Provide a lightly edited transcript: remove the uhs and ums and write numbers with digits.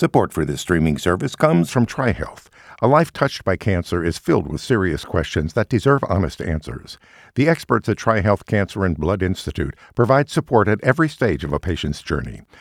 Support for this streaming service comes from TriHealth. A life touched by cancer is filled with serious questions that deserve honest answers. The experts at TriHealth Cancer and Blood Institute provide support at every stage of a patient's journey.